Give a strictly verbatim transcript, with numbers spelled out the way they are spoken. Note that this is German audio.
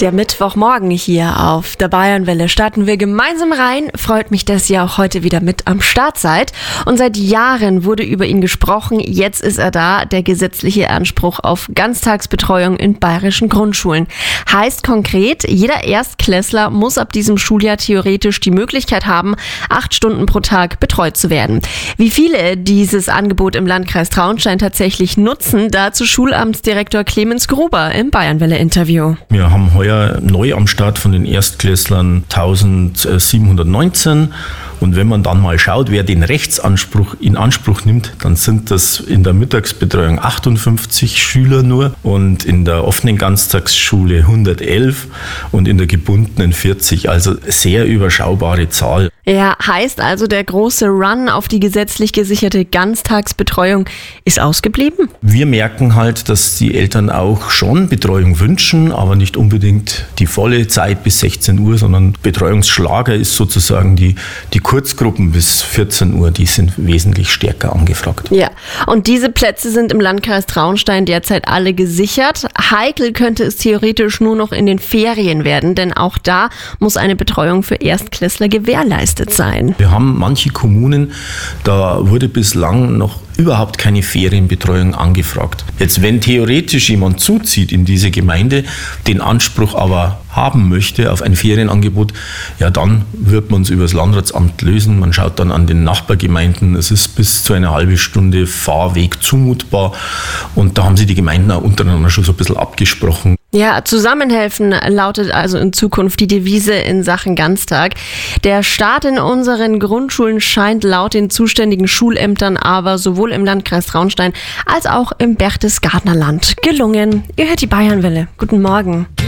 Der Mittwochmorgen hier auf der Bayernwelle starten wir gemeinsam rein. Freut mich, dass ihr auch heute wieder mit am Start seid. Und seit Jahren wurde über ihn gesprochen. Jetzt ist er da, der gesetzliche Anspruch auf Ganztagsbetreuung in bayerischen Grundschulen. Heißt konkret, jeder Erstklässler muss ab diesem Schuljahr theoretisch die Möglichkeit haben, acht Stunden pro Tag betreut zu werden. Wie viele dieses Angebot im Landkreis Traunstein tatsächlich nutzen, dazu Schulamtsdirektor Clemens Gruber im Bayernwelle-Interview. Wir haben heuer neu am Start von den Erstklässlern eintausendsiebenhundertneunzehn. Und wenn man dann mal schaut, wer den Rechtsanspruch in Anspruch nimmt, dann sind das in der Mittagsbetreuung achtundfünfzig Schüler nur und in der offenen Ganztagsschule hundertelf und in der gebundenen vierzig. Also sehr überschaubare Zahl. Ja, heißt also, der große Run auf die gesetzlich gesicherte Ganztagsbetreuung ist ausgeblieben? Wir merken halt, dass die Eltern auch schon Betreuung wünschen, aber nicht unbedingt die volle Zeit bis sechzehn Uhr, sondern Betreuungsschlager ist sozusagen die, die Kurzgruppen bis vierzehn Uhr, die sind wesentlich stärker angefragt. Ja, und diese Plätze sind im Landkreis Traunstein derzeit alle gesichert. Heikel könnte es theoretisch nur noch in den Ferien werden, denn auch da muss eine Betreuung für Erstklässler gewährleistet sein. Wir haben manche Kommunen, da wurde bislang noch überhaupt keine Ferienbetreuung angefragt. Jetzt, wenn theoretisch jemand zuzieht in diese Gemeinde, den Anspruch aber haben möchte auf ein Ferienangebot, ja, dann wird man es über das Landratsamt lösen. Man schaut dann an den Nachbargemeinden. Es ist bis zu eine halbe Stunde Fahrweg zumutbar. Und da haben sich die Gemeinden auch untereinander schon so ein bisschen abgesprochen. Ja, zusammenhelfen lautet also in Zukunft die Devise in Sachen Ganztag. Der Start in unseren Grundschulen scheint laut den zuständigen Schulämtern aber sowohl im Landkreis Traunstein als auch im Berchtesgadener Land gelungen. Ihr hört die Bayernwelle. Guten Morgen.